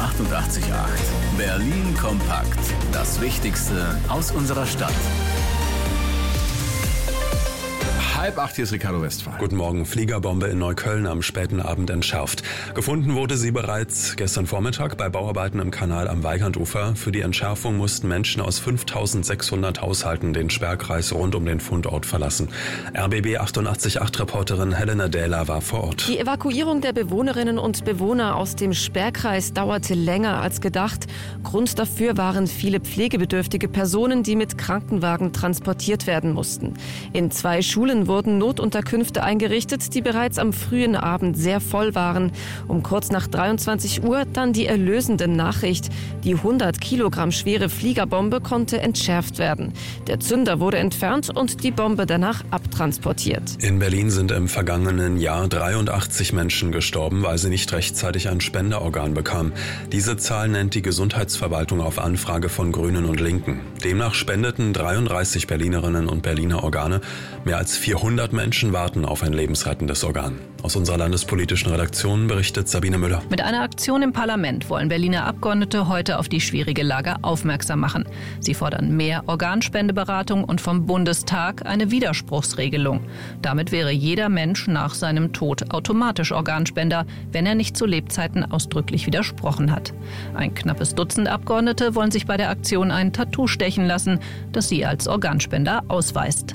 88,8. Berlin kompakt. Das Wichtigste aus unserer Stadt. 7:30, hier ist Ricardo Westphal. Guten Morgen. Fliegerbombe in Neukölln am späten Abend entschärft. Gefunden wurde sie bereits gestern Vormittag bei Bauarbeiten im Kanal am Weigandufer. Für die Entschärfung mussten Menschen aus 5.600 Haushalten den Sperrkreis rund um den Fundort verlassen. RBB 88,8-Reporterin Helena Dähler war vor Ort. Die Evakuierung der Bewohnerinnen und Bewohner aus dem Sperrkreis dauerte länger als gedacht. Grund dafür waren viele pflegebedürftige Personen, die mit Krankenwagen transportiert werden mussten. In 2 Schulen wurden Notunterkünfte eingerichtet, die bereits am frühen Abend sehr voll waren. Um kurz nach 23 Uhr dann die erlösende Nachricht. Die 100 Kilogramm schwere Fliegerbombe konnte entschärft werden. Der Zünder wurde entfernt und die Bombe danach abtransportiert. In Berlin sind im vergangenen Jahr 83 Menschen gestorben, weil sie nicht rechtzeitig ein Spenderorgan bekamen. Diese Zahl nennt die Gesundheitsverwaltung auf Anfrage von Grünen und Linken. Demnach spendeten 33 Berlinerinnen und Berliner Organe. Mehr als 400 Menschen warten auf ein lebensrettendes Organ. Aus unserer landespolitischen Redaktion berichtet Sabine Müller. Mit einer Aktion im Parlament wollen Berliner Abgeordnete heute auf die schwierige Lage aufmerksam machen. Sie fordern mehr Organspendeberatung und vom Bundestag eine Widerspruchsregelung. Damit wäre jeder Mensch nach seinem Tod automatisch Organspender, wenn er nicht zu Lebzeiten ausdrücklich widersprochen hat. Ein knappes Dutzend Abgeordnete wollen sich bei der Aktion ein Tattoo stechen lassen, das sie als Organspender ausweist.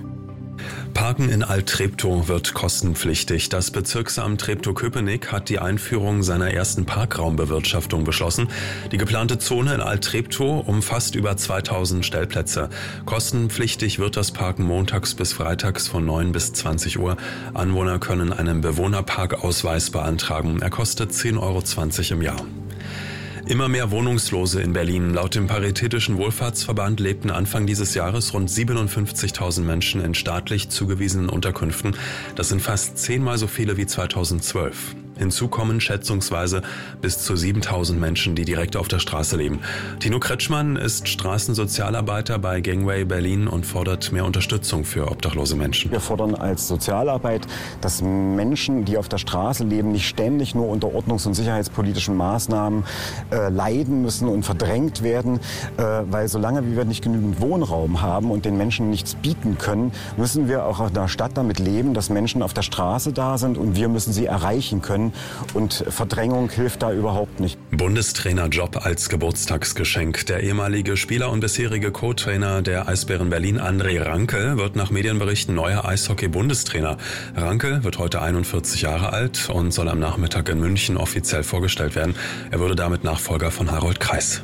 Parken in Alt-Treptow wird kostenpflichtig. Das Bezirksamt Treptow-Köpenick hat die Einführung seiner ersten Parkraumbewirtschaftung beschlossen. Die geplante Zone in Alt-Treptow umfasst über 2000 Stellplätze. Kostenpflichtig wird das Parken montags bis freitags von 9 bis 20 Uhr. Anwohner können einen Bewohnerparkausweis beantragen. Er kostet 10,20 € im Jahr. Immer mehr Wohnungslose in Berlin. Laut dem Paritätischen Wohlfahrtsverband lebten Anfang dieses Jahres rund 57.000 Menschen in staatlich zugewiesenen Unterkünften. Das sind fast 10-mal so viele wie 2012. Hinzu kommen schätzungsweise bis zu 7.000 Menschen, die direkt auf der Straße leben. Tino Kretschmann ist Straßensozialarbeiter bei Gangway Berlin und fordert mehr Unterstützung für obdachlose Menschen. Wir fordern als Sozialarbeit, dass Menschen, die auf der Straße leben, nicht ständig nur unter ordnungs- und sicherheitspolitischen Maßnahmen leiden müssen und verdrängt werden, weil solange wir nicht genügend Wohnraum haben und den Menschen nichts bieten können, müssen wir auch in der Stadt damit leben, dass Menschen auf der Straße da sind und wir müssen sie erreichen können. Und Verdrängung hilft da überhaupt nicht. Bundestrainerjob als Geburtstagsgeschenk. Der ehemalige Spieler und bisherige Co-Trainer der Eisbären Berlin, André Rankel, wird nach Medienberichten neuer Eishockey-Bundestrainer. Rankel wird heute 41 Jahre alt und soll am Nachmittag in München offiziell vorgestellt werden. Er würde damit Nachfolger von Harold Kreis.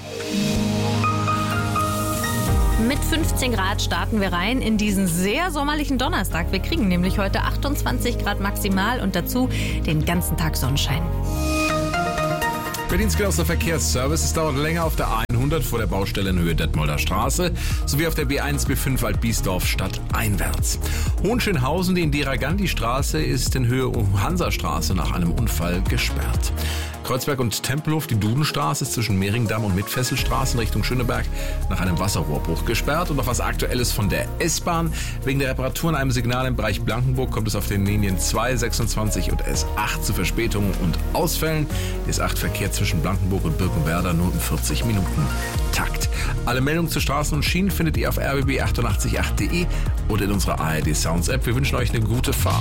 Mit 15 Grad starten wir rein in diesen sehr sommerlichen Donnerstag. Wir kriegen nämlich heute 28 Grad maximal und dazu den ganzen Tag Sonnenschein. Berlins genauester Verkehrsservice. Es dauert länger auf der A100 vor der Baustelle in Höhe Detmolder Straße sowie auf der B1 B5 Alt-Biesdorf stadteinwärts. Hohenschönhausen, die Indira-Gandhi-Straße, ist in Höhe Hansastraße nach einem Unfall gesperrt. Kreuzberg und Tempelhof, die Dudenstraße ist zwischen Mehringdamm und Mitfesselstraße in Richtung Schöneberg nach einem Wasserrohrbruch gesperrt. Und noch was Aktuelles von der S-Bahn. Wegen der Reparatur an einem Signal im Bereich Blankenburg kommt es auf den Linien 2, 26 und S8 zu Verspätungen und Ausfällen. Die S8 verkehrt zwischen Blankenburg und Birkenwerder nur im 40 Minuten Takt. Alle Meldungen zu Straßen und Schienen findet ihr auf rbb888.de oder in unserer ARD Sounds App. Wir wünschen euch eine gute Fahrt.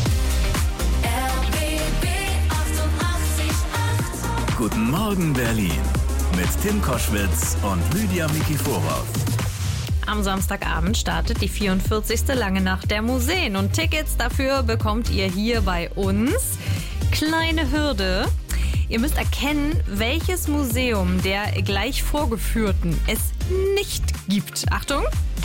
Guten Morgen Berlin mit Tim Koschwitz und Lydia Mikiforov. Am Samstagabend startet die 44. Lange Nacht der Museen und Tickets dafür bekommt ihr hier bei uns. Kleine Hürde. Ihr müsst erkennen, welches Museum der gleich vorgeführten es nicht gibt. Achtung!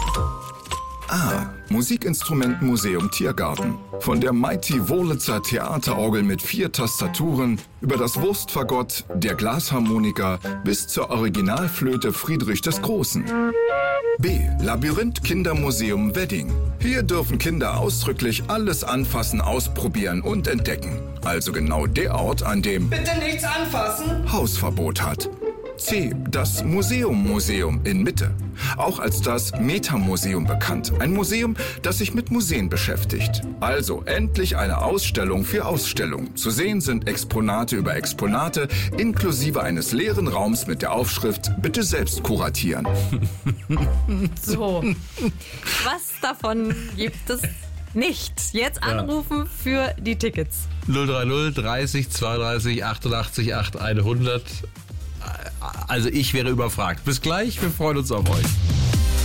Musikinstrumentenmuseum Tiergarten. Von der Mighty Wurlitzer Theaterorgel mit 4 Tastaturen über das Wurstfagott, der Glasharmonika bis zur Originalflöte Friedrich des Großen. B. Labyrinth Kindermuseum Wedding. Hier dürfen Kinder ausdrücklich alles anfassen, ausprobieren und entdecken. Also genau der Ort, an dem Bitte nichts anfassen. Hausverbot hat. C. Das Museum in Mitte. Auch als das Metamuseum bekannt. Ein Museum, das sich mit Museen beschäftigt. Also endlich eine Ausstellung für Ausstellungen. Zu sehen sind Exponate über Exponate, inklusive eines leeren Raums mit der Aufschrift "Bitte selbst kuratieren". So, was davon gibt es nicht? Jetzt anrufen für die Tickets. 030 30 32 88 8 100. Also ich wäre überfragt. Bis gleich, wir freuen uns auf euch.